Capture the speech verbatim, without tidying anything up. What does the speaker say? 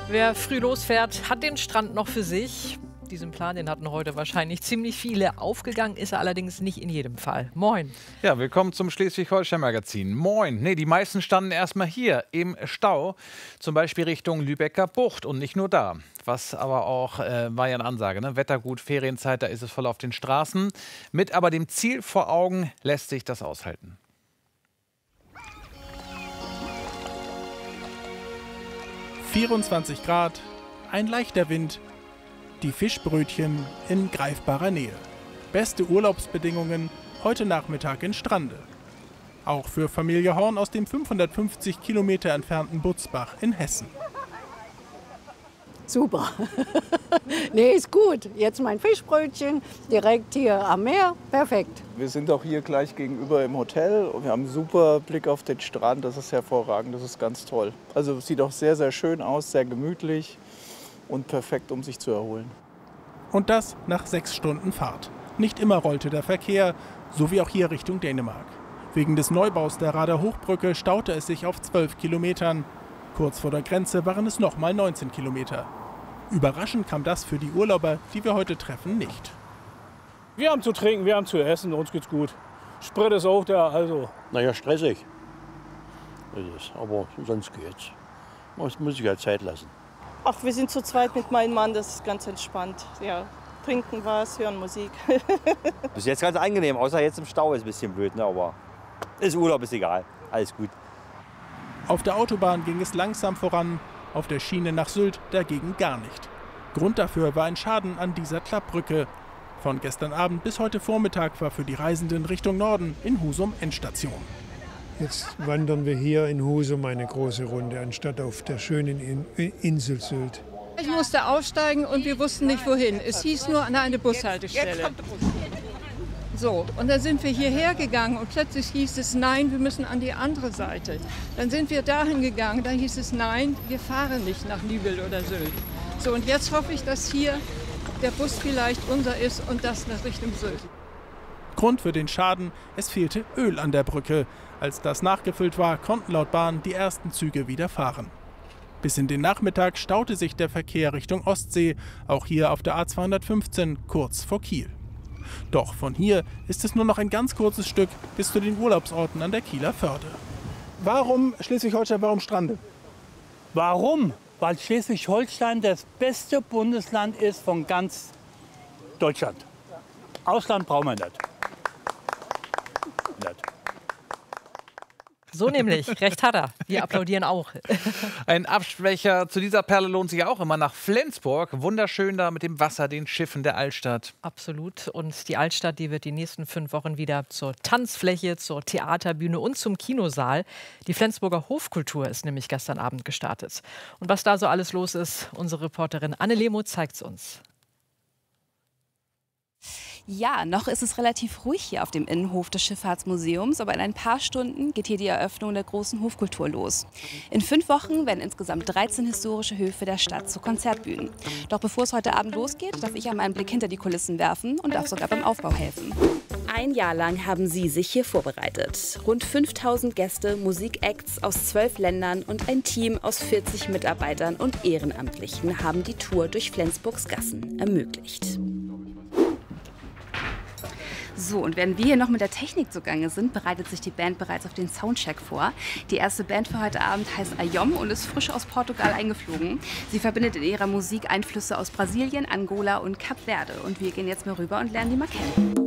Wer früh losfährt, hat den Strand noch für sich. Diesen Plan, den hatten heute wahrscheinlich ziemlich viele. Aufgegangen ist er allerdings nicht in jedem Fall. Moin. Ja, willkommen zum Schleswig-Holstein-Magazin. Moin. Nee, die meisten standen erstmal hier im Stau, zum Beispiel Richtung Lübecker Bucht und nicht nur da. Was aber auch, äh, war ja eine Ansage, ne? Wetter gut, Ferienzeit, da ist es voll auf den Straßen. Mit aber dem Ziel vor Augen lässt sich das aushalten. vierundzwanzig Grad, ein leichter Wind, die Fischbrötchen in greifbarer Nähe. Beste Urlaubsbedingungen heute Nachmittag in Strande. Auch für Familie Horn aus dem fünfhundertfünfzig Kilometer entfernten Butzbach in Hessen. Super. Nee, ist gut. Jetzt mein Fischbrötchen direkt hier am Meer. Perfekt. Wir sind auch hier gleich gegenüber im Hotel und wir haben einen super Blick auf den Strand. Das ist hervorragend, das ist ganz toll. Also es sieht auch sehr, sehr schön aus, sehr gemütlich und perfekt, um sich zu erholen. Und das nach sechs Stunden Fahrt. Nicht immer rollte der Verkehr, so wie auch hier Richtung Dänemark. Wegen des Neubaus der Rader Hochbrücke staute es sich auf zwölf Kilometern. Kurz vor der Grenze waren es noch mal neunzehn Kilometer. Überraschend kam das für die Urlauber, die wir heute treffen, nicht. Wir haben zu trinken, wir haben zu essen, uns geht's gut. Sprit ist auch da, also. Naja, stressig. Das ist, aber sonst geht's. Man muss sich halt Zeit lassen. Ach, wir sind zu zweit mit meinem Mann, das ist ganz entspannt. Ja, trinken was, hören Musik. Bis jetzt ganz angenehm, außer jetzt im Stau ist ein bisschen blöd, ne? Aber ist Urlaub, ist egal, alles gut. Auf der Autobahn ging es langsam voran, auf der Schiene nach Sylt dagegen gar nicht. Grund dafür war ein Schaden an dieser Klappbrücke. Von gestern Abend bis heute Vormittag war für die Reisenden Richtung Norden in Husum Endstation. Jetzt wandern wir hier in Husum eine große Runde, anstatt auf der schönen Insel Sylt. Ich musste aussteigen und wir wussten nicht wohin. Es hieß nur an eine Bushaltestelle. So, und dann sind wir hierher gegangen und plötzlich hieß es, nein, wir müssen an die andere Seite. Dann sind wir dahin gegangen, da hieß es, nein, wir fahren nicht nach Nübel oder Sylt. So, und jetzt hoffe ich, dass hier der Bus vielleicht unser ist und das nach Richtung Sylt. Grund für den Schaden, es fehlte Öl an der Brücke. Als das nachgefüllt war, konnten laut Bahn die ersten Züge wieder fahren. Bis in den Nachmittag staute sich der Verkehr Richtung Ostsee, auch hier auf der A zweihundertfünfzehn kurz vor Kiel. Doch von hier ist es nur noch ein ganz kurzes Stück bis zu den Urlaubsorten an der Kieler Förde. Warum Schleswig-Holstein, warum Strande? Warum? Weil Schleswig-Holstein das beste Bundesland ist von ganz Deutschland. Ausland brauchen wir nicht. Nicht. So nämlich, recht hat er. Wir applaudieren auch. Ein Absprecher zu dieser Perle lohnt sich auch immer nach Flensburg. Wunderschön da mit dem Wasser, den Schiffen der Altstadt. Absolut. Und die Altstadt, die wird die nächsten fünf Wochen wieder zur Tanzfläche, zur Theaterbühne und zum Kinosaal. Die Flensburger Hofkultur ist nämlich gestern Abend gestartet. Und was da so alles los ist, unsere Reporterin Anne Lemo zeigt es uns. Ja, noch ist es relativ ruhig hier auf dem Innenhof des Schifffahrtsmuseums, aber in ein paar Stunden geht hier die Eröffnung der großen Hofkultur los. In fünf Wochen werden insgesamt dreizehn historische Höfe der Stadt zu Konzertbühnen. Doch bevor es heute Abend losgeht, darf ich einmal einen Blick hinter die Kulissen werfen und darf sogar beim Aufbau helfen. Ein Jahr lang haben sie sich hier vorbereitet. Rund fünftausend Gäste, Musikacts aus zwölf Ländern und ein Team aus vierzig Mitarbeitern und Ehrenamtlichen haben die Tour durch Flensburgs Gassen ermöglicht. So, und während wir hier noch mit der Technik zugange sind, bereitet sich die Band bereits auf den Soundcheck vor. Die erste Band für heute Abend heißt Ayom und ist frisch aus Portugal eingeflogen. Sie verbindet in ihrer Musik Einflüsse aus Brasilien, Angola und Kap Verde. Und wir gehen jetzt mal rüber und lernen die mal kennen.